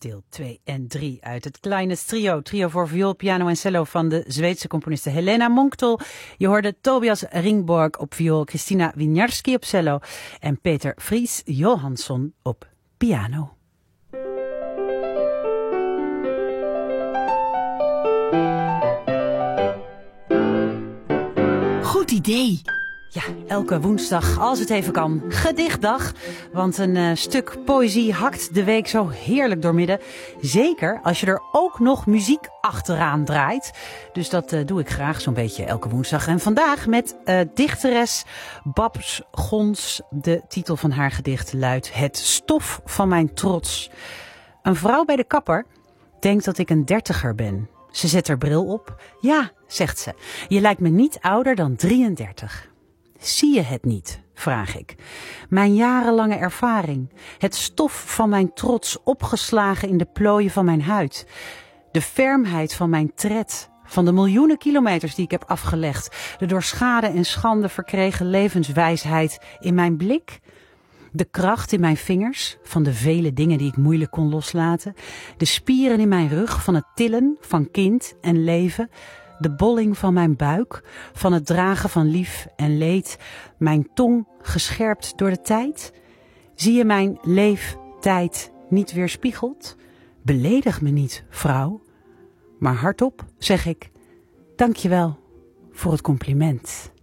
Deel 2 en 3 uit het Kleines Trio. Trio voor viool, piano en cello van de Zweedse componiste Helena Munktol. Je hoorde Tobias Ringborg op viool, Christina Winiarski op cello en Peter Fries Johansson op piano. Goed idee. Ja, elke woensdag, als het even kan, gedichtdag. Want een stuk poëzie hakt de week zo heerlijk doormidden. Zeker als je er ook nog muziek achteraan draait. Dus dat doe ik graag zo'n beetje elke woensdag. En vandaag met dichteres Babs Gons. De titel van haar gedicht luidt Het stof van mijn trots. Een vrouw bij de kapper denkt dat ik een 30er ben. Ze zet haar bril op. Ja, zegt ze, je lijkt me niet ouder dan 33. Zie je het niet, vraag ik. Mijn jarenlange ervaring, het stof van mijn trots opgeslagen in de plooien van mijn huid. De fermheid van mijn tred, van de miljoenen kilometers die ik heb afgelegd. De door schade en schande verkregen levenswijsheid in mijn blik. De kracht in mijn vingers, van de vele dingen die ik moeilijk kon loslaten. De spieren in mijn rug van het tillen van kind en leven. De bolling van mijn buik, van het dragen van lief en leed. Mijn tong gescherpt door de tijd. Zie je mijn leeftijd niet weerspiegeld? Beledig me niet, vrouw. Maar hardop zeg ik, dank je wel voor het compliment.